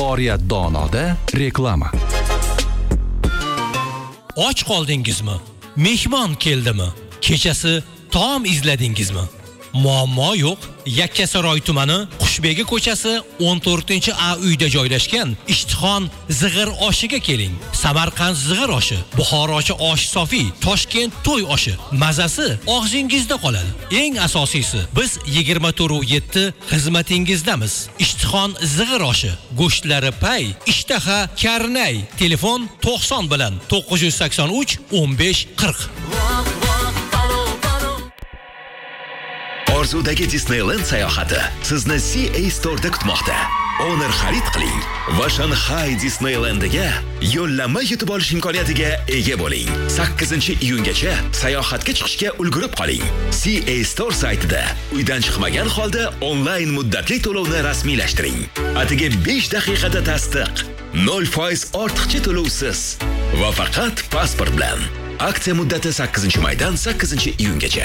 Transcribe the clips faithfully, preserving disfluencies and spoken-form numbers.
Oriyat donoda reklama. Och qoldingizmi? Mehmon keldimi? Kechasi taom izladingizmi? Muammo yo'q. Yakkasaroy tumani Qushbegi ko'chasi o'n to'rtinchi A uyda joylashgan Ishtixon zig'ir oshiga keling. Samarqand zig'ir oshi, Buxorochi osh sofi, Toshkent to'y oshi. Mazasi og'zingizda qoladi. Eng asosiysi, biz yigirma to'rt yetti xizmatingizdamiz. Ishtixon zig'ir oshi, go'shtlari pay, ishtaha karnay. Telefon to'qson bilan to'qqiz yuz sakson uch o'n besh qirq. Orzudagi Disneyland sayohati sizni C A Store'da kutmoqda. Honor xarid qiling va Shanghai Disneylandiga yo'llanma yutib olish imkoniyatiga ega bo'ling. sakkizinchi iyungacha sayohatga chiqishga ulgurib qoling. C A Store saytida uydan chiqmagan holda onlayn muddatli to'lovni rasmiylashtiring. Atiga besh daqiqada tasdiq, nol foiz ortiqcha to'lovsiz va faqat pasport bilan. Aksiya muddati sakkizinchi maydan sakkizinchi iyungacha.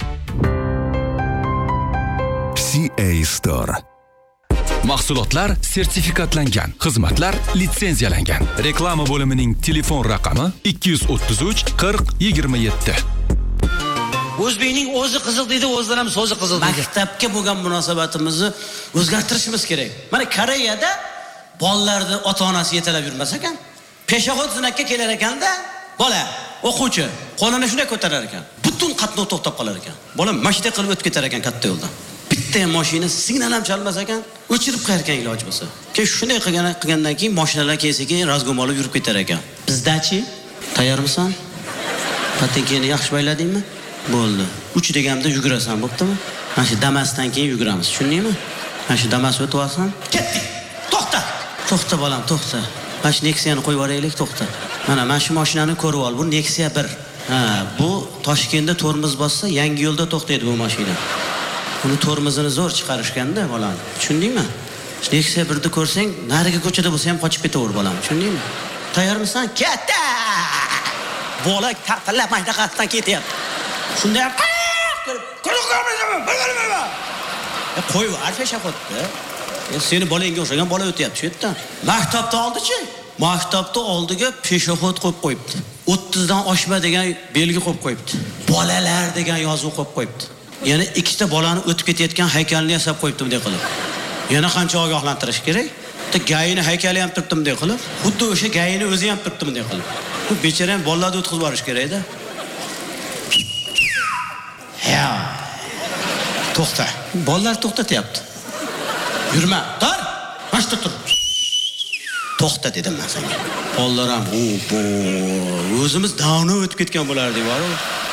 C A Store. Mahsulotlar sertifikatlangan, xizmatlar litsenziyalangan. Reklama bo'limining telefon raqami ikki yuz o'ttiz uch qirq yigirma yetti. O'zbekning o'zi qiziq deydi, o'zidan ham so'zi qiziq deydi. Maktabga bo'lgan munosabatimizni o'zgartirishimiz kerak. Mana Koreyada bolalarni ota-onasi yetalab yurmas ekan. Peshobod zinakka kelar ekanda, bola, o'quvchi qo'lini shunday ko'tarar ekan. Butun qatnov to'xtab qolar ekan. Bola mashina qilib o'tib ketar ekan katta yo'ldan. Bitta mashina signal ham chalmas ekan, o'chirib qo'yar ekan iloj bo'lsa. Keyin shunday qilgan qilgandan keyin mashinalar kelsa-keyin razgom olib yurib ketar ekan. Bizdachi? Tayyormisan? Patekeni yaxshi bayladingmi? Bo'ldi. uch deganimda yugurasan, bo'ptimi? Mana shu Damasdan keyin yuguramiz, tushundingmi? Mana shu Damas o'tib olsan, ketdik. To'xta. To'xta bolam, to'xta. Mana shu Nexia'ni qo'yib yuboraylik, to'xta. Mana mana shu mashinani ko'rib ol, bu Nexia bir. Ha, bu Toshkentda tormoz bossa, Yangi yo'lda to'xtaydi bu mashina. Uni tormozini zo'r chiqarishganda bolam, tushundingmi? Nexia birni ko'rsang, nariga ko'chada bo'lsa ham qochib ketaver bolam, tushundingmi? Tayyormisan? Ketdi! Bola taqillab mashinaqatdan ketyapti. Shunda ham ko'rib ko'rmayman, bilmayman. E qo'y, arfasha qo'ydi. E seni bolangga o'xshagan bola o'tyapti shu yerdan. Maktabda oldichi? Maktabda oldiga peshobod qo'yib qo'yibdi. o'ttiz dan oshma degan belgi qo'yib qo'yibdi. Bolalar degan yozuv qo'yib qo'yibdi. Yana ikkita bolani o'tib ketayotgan haykalni yasab qo'yibdi bunday qilib. Yana qancha ogohlantirish kerak? Bitta gayini haykali ham turibdi bunday qilib. Xuddi o'sha gayini o'zi ham turibdi bunday qilib. Bu bechara ham bolalarni o'tkazib yuborish kerak-da. Ya. To'xta. Bolalar to'xtatyapti. Yurma. Tur. Boshda tur. To'xta dedim men senga. Bolalar ham, "O, bu o'zimiz davno o'tib ketgan bo'lardik, bor-ku."